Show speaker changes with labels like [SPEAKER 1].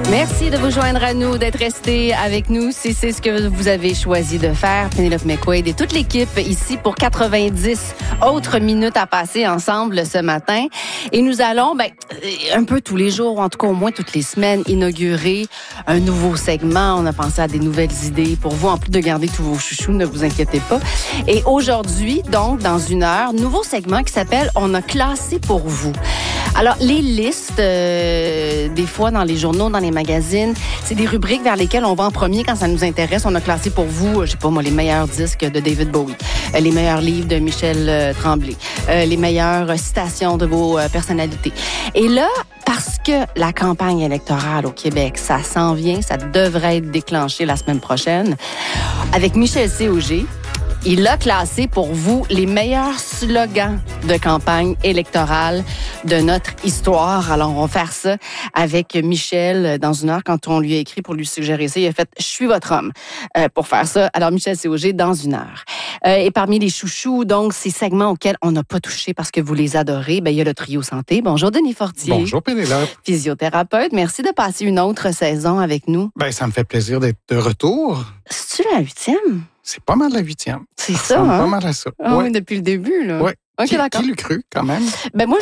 [SPEAKER 1] Merci de vous joindre à nous, d'être resté avec nous si c'est ce que vous avez choisi de faire. Penelope McQuaid et toute l'équipe ici pour 90 autres minutes à passer ensemble ce matin. Et nous allons, un peu tous les jours, ou en tout cas au moins toutes les semaines, inaugurer un nouveau segment. On a pensé à des nouvelles idées pour vous, en plus de garder tous vos chouchous, ne vous inquiétez pas. Et aujourd'hui, donc, dans une heure, nouveau segment qui s'appelle « On a classé pour vous ». Alors, les listes, des fois dans les journaux, dans les magazines, c'est des rubriques vers lesquelles on va en premier quand ça nous intéresse. On a classé pour vous, je sais pas moi, les meilleurs disques de David Bowie, les meilleurs livres de Michel Tremblay, les meilleures citations de vos personnalités. Et là, parce que la campagne électorale au Québec, ça s'en vient, ça devrait être déclenché la semaine prochaine, avec Michel C.Auger, il a classé pour vous les meilleurs slogans de campagne électorale de notre histoire. Alors, on va faire ça avec Michel dans une heure. Quand on lui a écrit pour lui suggérer ça, il a fait « Je suis votre homme » pour faire ça. Alors, Michel C.Auger dans une heure. Et parmi les chouchous, donc, ces segments auxquels on n'a pas touché parce que vous les adorez, il y a le trio santé. Bonjour, Denis Fortier.
[SPEAKER 2] Bonjour, Pénélope.
[SPEAKER 1] Physiothérapeute. Merci de passer une autre saison avec nous.
[SPEAKER 2] Ça me fait plaisir d'être de retour.
[SPEAKER 1] C'est-tu la 8e?
[SPEAKER 2] C'est pas mal la 8e.
[SPEAKER 1] C'est ça, hein?
[SPEAKER 2] Pas mal à ça.
[SPEAKER 1] Ah oui, depuis le début, là.
[SPEAKER 2] Oui.
[SPEAKER 1] OK, d'accord.
[SPEAKER 2] Qui l'eût cru, quand même?
[SPEAKER 1] Moi,